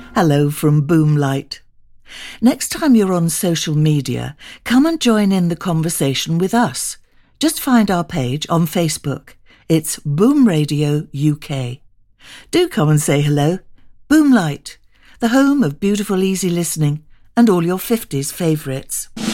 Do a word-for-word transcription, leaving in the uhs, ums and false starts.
Hello from Boomlight. Next time you're on social media, come and join in the conversation with us. Just find our page on Facebook. It's Boom Radio U K. Do come and say hello. Boomlight, the home of beautiful easy listening and all your fifties favourites.